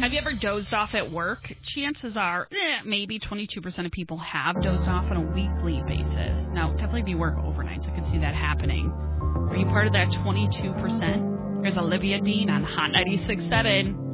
Have you ever dozed off at work? Chances are, maybe 22% of people have dozed off on a weekly basis. Now, definitely if you work overnights, I could see that happening. Are you part of that 22%? Here's Olivia Dean on Hot 96.7.